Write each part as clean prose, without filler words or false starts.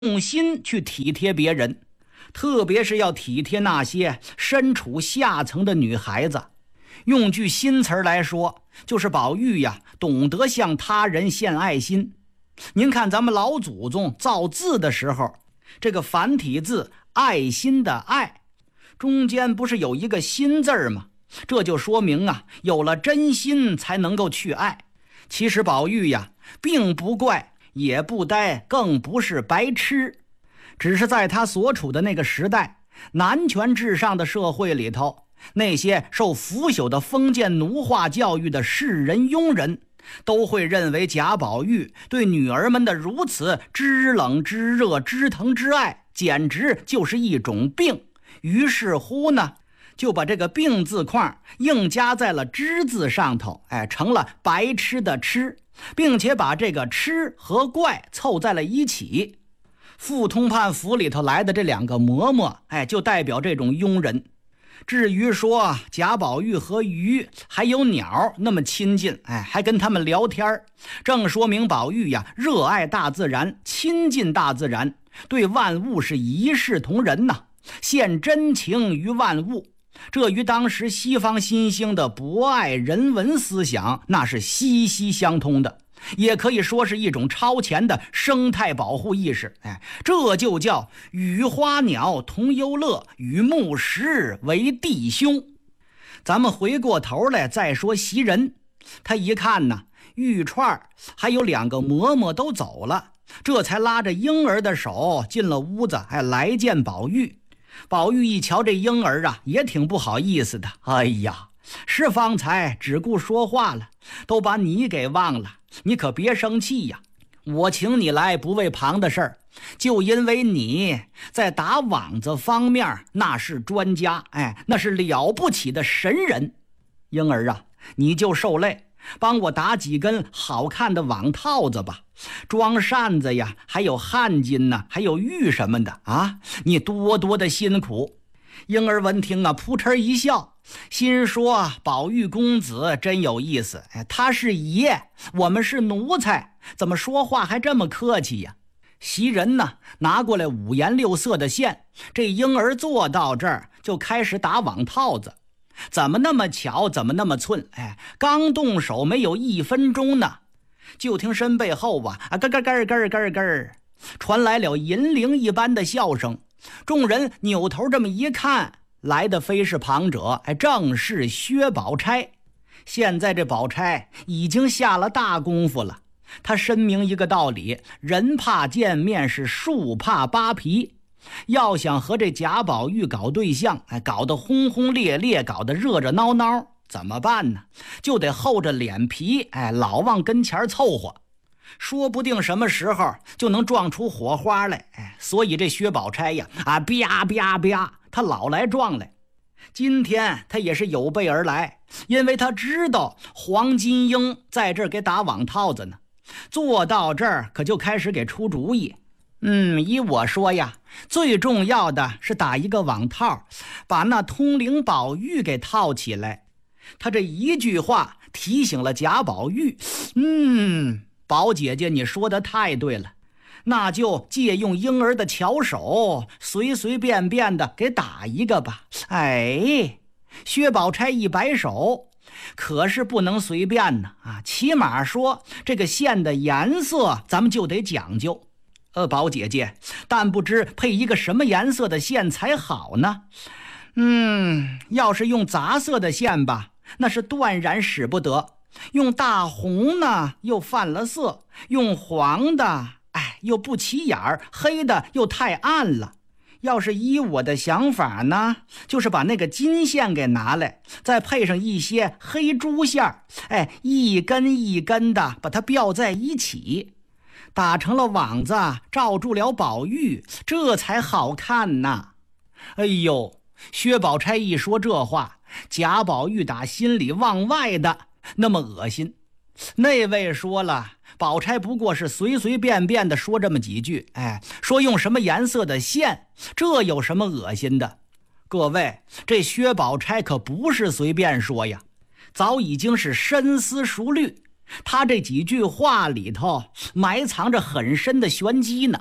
用心去体贴别人，特别是要体贴那些身处下层的女孩子。用句新词来说，就是宝玉呀，懂得向他人献爱心。您看咱们老祖宗造字的时候，这个繁体字爱心的爱，中间不是有一个心字吗？这就说明啊，有了真心才能够去爱。其实宝玉呀，并不怪，也不呆，更不是白痴，只是在他所处的那个时代，男权至上的社会里头，那些受腐朽的封建奴化教育的士人庸人，都会认为贾宝玉对女儿们的如此知冷知热、知疼知爱，简直就是一种病。于是乎呢，就把这个病字框硬加在了知字上头，成了白痴的痴，并且把这个痴和怪凑在了一起。傅通判府里头来的这两个嬷嬷，就代表这种庸人。至于说贾宝玉和鱼还有鸟那么亲近，还跟他们聊天，正说明宝玉呀热爱大自然，亲近大自然，对万物是一视同仁呐，献真情于万物。这与当时西方新兴的博爱人文思想那是息息相通的，也可以说是一种超前的生态保护意识。这就叫与花鸟同忧乐，与木石为弟兄。咱们回过头来再说袭人，他一看呢，玉串还有两个嬷嬷都走了，这才拉着婴儿的手进了屋子，来见宝玉。宝玉一瞧这婴儿啊，也挺不好意思的。哎呀，是方才只顾说话了，都把你给忘了，你可别生气呀。我请你来不为旁的事儿，就因为你在打网子方面那是专家，那是了不起的神人。婴儿啊，你就受累，帮我打几根好看的网套子吧，装扇子呀，还有汗巾呢，还有玉什么的啊，你多多的辛苦。婴儿闻听啊，扑哧一笑，心说宝玉公子真有意思，他是爷，我们是奴才，怎么说话还这么客气呀？袭人呢，拿过来五颜六色的线，这婴儿坐到这儿就开始打网套子。怎么那么巧，怎么那么寸，刚动手没有1分钟呢，就听身背后啊，咯咯咯咯咯咯传来了银铃一般的笑声。众人扭头这么一看，来的非是旁者，正是薛宝钗。现在这宝钗已经下了大功夫了，她深明一个道理，人怕见面是树怕扒皮。要想和这贾宝玉搞对象，搞得轰轰烈烈，搞得热热闹闹，怎么办呢？就得厚着脸皮，老往跟前凑合，说不定什么时候就能撞出火花来。所以这薛宝钗呀，啪啪啪，他老来撞来。今天他也是有备而来，因为他知道黄金英在这儿给打网套子呢，坐到这儿可就开始给出主意。依我说呀，最重要的是打一个网套，把那通灵宝玉给套起来。他这一句话提醒了贾宝玉，宝姐姐你说的太对了，那就借用婴儿的巧手，随随便便的给打一个吧。薛宝钗一摆手，可是不能随便呢起码说这个线的颜色咱们就得讲究。宝姐姐，但不知配一个什么颜色的线才好呢？要是用杂色的线吧，那是断然使不得。用大红呢，又犯了色；用黄的，又不起眼儿；黑的又太暗了。要是依我的想法呢，就是把那个金线给拿来，再配上一些黑珠线，一根一根的把它吊在一起。打成了网子，罩住了宝玉，这才好看呐。哎呦，薛宝钗一说这话，贾宝玉打心里往外的那么恶心。那位说了，宝钗不过是随随便便的说这么几句，说用什么颜色的线，这有什么恶心的？各位，这薛宝钗可不是随便说呀，早已经是深思熟虑。他这几句话里头埋藏着很深的玄机呢。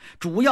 主要